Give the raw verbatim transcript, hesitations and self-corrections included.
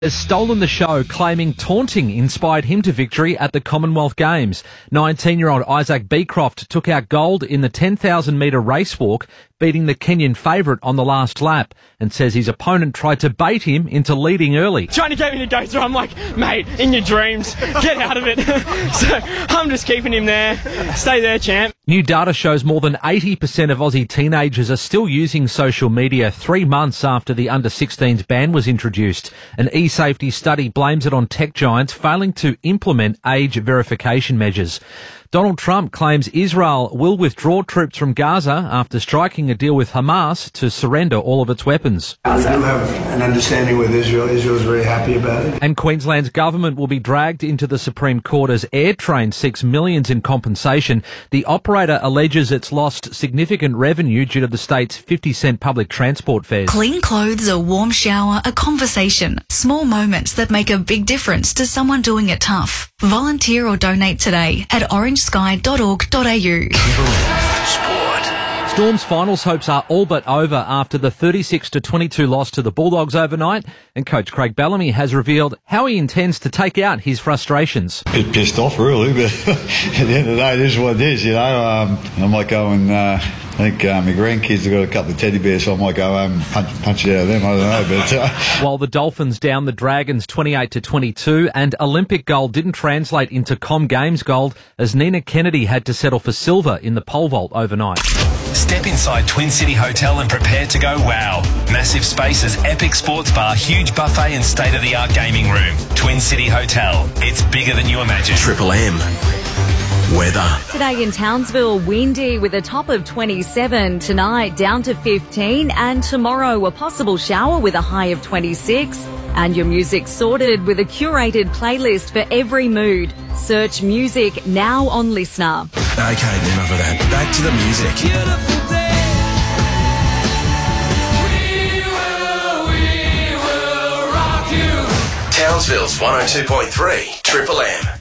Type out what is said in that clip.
has stolen the show, claiming taunting inspired him to victory at the Commonwealth Games. nineteen-year-old Isaac Beecroft took out gold in the ten thousand metre race walk, beating the Kenyan favourite on the last lap, and says his opponent tried to bait him into leading early. Trying to get me to go through, I'm like, mate, in your dreams, get out of it. So I'm just keeping him there. Stay there, champ. New data shows more than eighty percent of Aussie teenagers are still using social media three months after the under sixteens ban was introduced. An e-safety study blames it on tech giants failing to implement age verification measures. Donald Trump claims Israel will withdraw troops from Gaza after striking a deal with Hamas to surrender all of its weapons. We do have an understanding with Israel. Israel is very happy about it. And Queensland's government will be dragged into the Supreme Court as AirTrain seeks millions in compensation. The operator alleges it's lost significant revenue due to the state's fifty cent public transport fares. Clean clothes, a warm shower, a conversation. Small moments that make a big difference to someone doing it tough. Volunteer or donate today at orange sky dot org dot a u. Storm's finals hopes are all but over after the thirty-six to twenty-two loss to the Bulldogs overnight, and coach Craig Bellamy has revealed how he intends to take out his frustrations. A bit pissed off, really, but at the end of the day, it is what it is, you know. Um, I might go and, uh, I think uh, my grandkids have got a couple of teddy bears, so I might go home and punch, punch it out of them, I don't know. But uh... While the Dolphins down the Dragons twenty-eight to twenty-two, and Olympic gold didn't translate into Com Games gold as Nina Kennedy had to settle for silver in the pole vault overnight. Step inside Twin City Hotel and prepare to go wow. Massive spaces, epic sports bar, huge buffet and state-of-the-art gaming room. Twin City Hotel. It's bigger than you imagine. Triple M. Weather. Today in Townsville, windy with a top of twenty-seven. Tonight down to fifteen, and tomorrow a possible shower with a high of twenty-six. And your music sorted with a curated playlist for every mood. Search music now on Listener. Okay, enough of that. Back to the music. Townsville's one oh two point three Triple M.